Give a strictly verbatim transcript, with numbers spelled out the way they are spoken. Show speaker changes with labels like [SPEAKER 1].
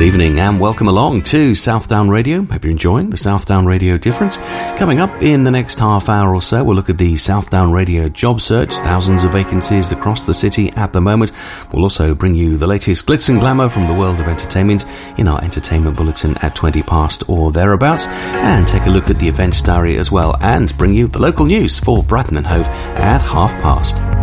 [SPEAKER 1] Good evening and welcome along to Southdown Radio. Hope you're enjoying the Southdown Radio difference. Coming up in the next half hour or so, we'll look at the Southdown Radio job search. Thousands of vacancies across the city at the moment. We'll also bring you the latest glitz and glamour from the world of entertainment in our entertainment bulletin at twenty past or thereabouts, and take a look at the events diary as well, and bring you the local news for Brighton and Hove at half past.